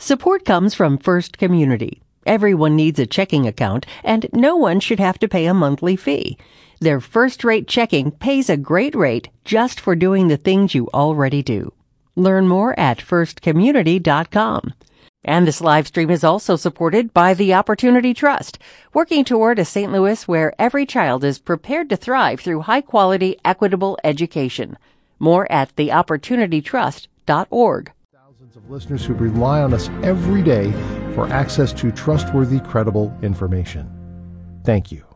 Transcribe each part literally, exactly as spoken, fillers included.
Support comes from First Community. Everyone needs a checking account, and no one should have to pay a monthly fee. Their first-rate checking pays a great rate just for doing the things you already do. Learn more at first community dot com. And this live stream is also supported by the Opportunity Trust, working toward a Saint Louis where every child is prepared to thrive through high-quality, equitable education. More at the opportunity trust dot org. Thousands of listeners who rely on us every day for access to trustworthy, credible information. Thank you.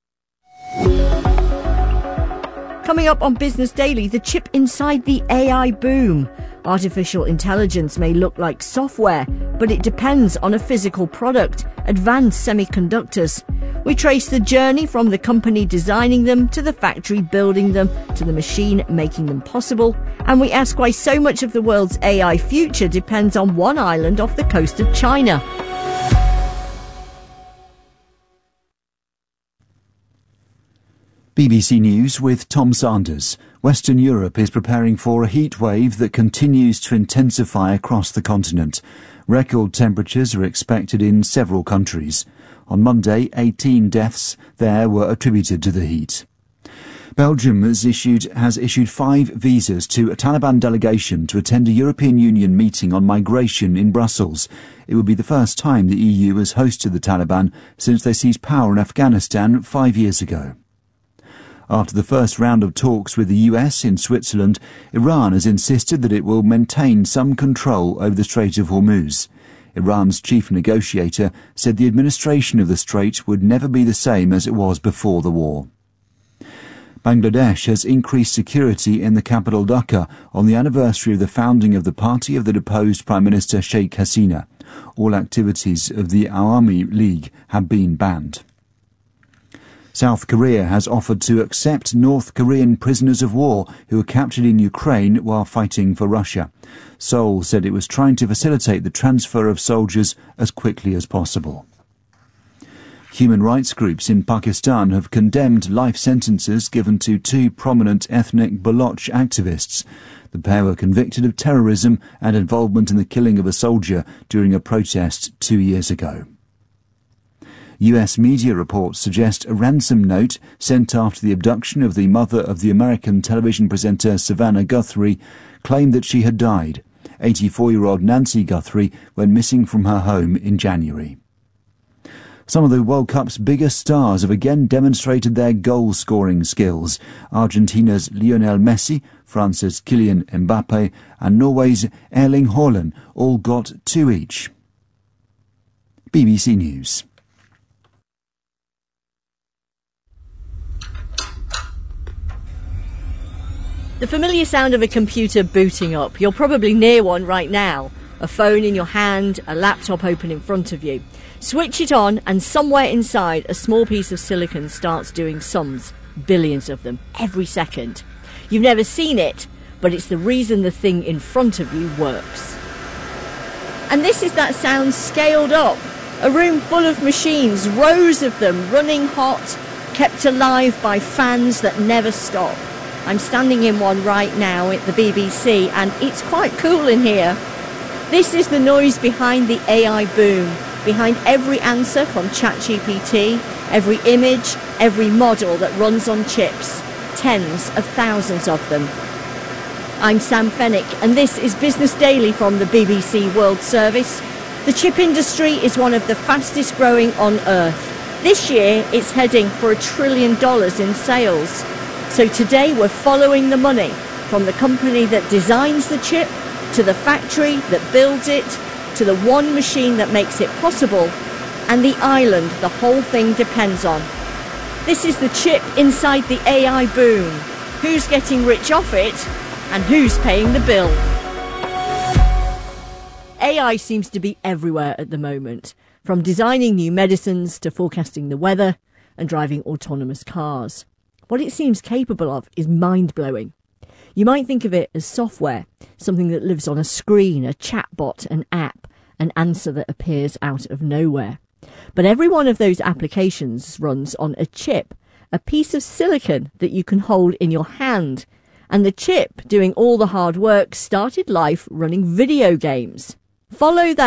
Coming up on Business Daily, the chip inside the A I boom. Artificial intelligence may look like software, but it depends on a physical product, advanced semiconductors. We trace the journey from the company designing them to the factory building them to the machine making them possible. And we ask why so much of the world's A I future depends on one island off the coast of China. B B C News with Tom Sanders. Western Europe is preparing for a heat wave that continues to intensify across the continent. Record temperatures are expected in several countries. On Monday, eighteen deaths there were attributed to the heat. Belgium has issued, has issued five visas to a Taliban delegation to attend a European Union meeting on migration in Brussels. It would be the first time the E U has hosted the Taliban since they seized power in Afghanistan five years ago. After the first round of talks with the U S in Switzerland, Iran has insisted that it will maintain some control over the Strait of Hormuz. Iran's chief negotiator said the administration of the strait would never be the same as it was before the war. Bangladesh has increased security in the capital Dhaka on the anniversary of the founding of the party of the deposed Prime Minister Sheikh Hasina. All activities of the Awami League have been banned. South Korea has offered to accept North Korean prisoners of war who were captured in Ukraine while fighting for Russia. Seoul said it was trying to facilitate the transfer of soldiers as quickly as possible. Human rights groups in Pakistan have condemned life sentences given to two prominent ethnic Baloch activists. The pair were convicted of terrorism and involvement in the killing of a soldier during a protest two years ago. U S media reports suggest a ransom note sent after the abduction of the mother of the American television presenter Savannah Guthrie claimed that she had died. eighty-four-year-old Nancy Guthrie went missing from her home in January. Some of the World Cup's biggest stars have again demonstrated their goal-scoring skills. Argentina's Lionel Messi, France's Kylian Mbappe and Norway's Erling Haaland all got two each. B B C News. The familiar sound of a computer booting up. You're probably near one right now. A phone in your hand, a laptop open in front of you. Switch it on and somewhere inside a small piece of silicon starts doing sums. Billions of them, every second. You've never seen it, but it's the reason the thing in front of you works. And this is that sound scaled up. A room full of machines, rows of them running hot, kept alive by fans that never stop. I'm standing in one right now at the B B C and it's quite cool in here. This is the noise behind the A I boom, behind every answer from ChatGPT, every image, every model that runs on chips, tens of thousands of them. I'm Sam Fennick and this is Business Daily from the B B C World Service. The chip industry is one of the fastest growing on Earth. This year it's heading for a trillion dollars in sales. So today we're following the money from the company that designs the chip to the factory that builds it to the one machine that makes it possible and the island the whole thing depends on. This is the chip inside the A I boom. Who's getting rich off it and who's paying the bill? A I seems to be everywhere at the moment, from designing new medicines to forecasting the weather and driving autonomous cars. What it seems capable of is mind-blowing. You might think of it as software, something that lives on a screen, a chatbot, an app, an answer that appears out of nowhere. But every one of those applications runs on a chip, a piece of silicon that you can hold in your hand. And the chip, doing all the hard work, started life running video games. Follow that.